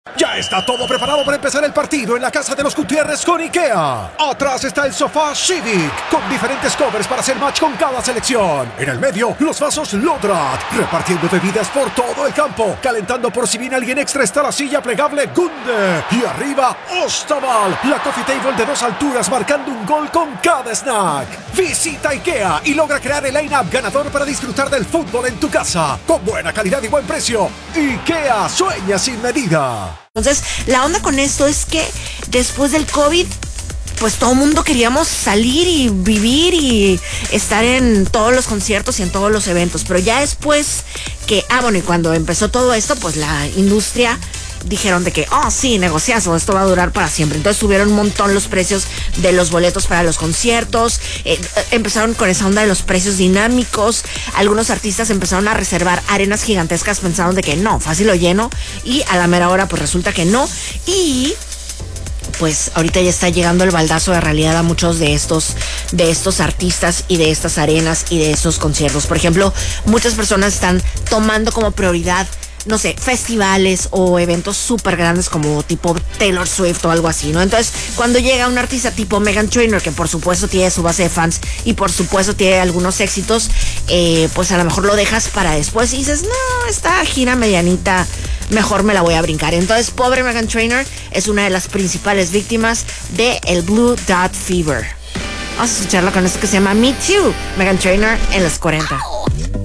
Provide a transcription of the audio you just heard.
Ya está todo preparado para empezar el partido en la casa de los Gutiérrez con IKEA. Atrás está el sofá Civic, con diferentes covers para hacer match con cada selección. En el medio, los vasos Lodrat, repartiendo bebidas por todo el campo. Calentando por si viene alguien extra está la silla plegable Gunde. Y arriba, Ostaval, la coffee table de 2 alturas marcando un gol con cada snack. Visita IKEA y logra crear el line-up ganador para disfrutar del fútbol en tu casa. Con buena calidad y buen precio. IKEA sueña sin medida. Entonces, la onda con esto es que después del COVID, pues todo el mundo queríamos salir y vivir y estar en todos los conciertos y en todos los eventos. Pero ya después que, y cuando empezó todo esto, pues la industria dijeron de que, sí, negociazo, esto va a durar para siempre. Entonces subieron un montón los precios de los boletos para los conciertos, empezaron con esa onda de los precios dinámicos. Algunos artistas empezaron a reservar arenas gigantescas pensando de que no, fácil lo lleno, y a la mera hora pues resulta que no. Y pues ahorita ya está llegando el baldazo de realidad a muchos de estos artistas y de estas arenas y de estos conciertos. Por ejemplo, muchas personas están tomando como prioridad, no sé, festivales o eventos súper grandes como tipo Taylor Swift o algo así, ¿no? Entonces, cuando llega un artista tipo Meghan Trainor, que por supuesto tiene su base de fans y por supuesto tiene algunos éxitos, pues a lo mejor lo dejas para después y dices, no, esta gira medianita, mejor me la voy a brincar. Entonces, pobre Meghan Trainor es una de las principales víctimas del Blue Dot Fever. Vamos a escucharlo con esto que se llama Me Too, Meghan Trainor en los 40.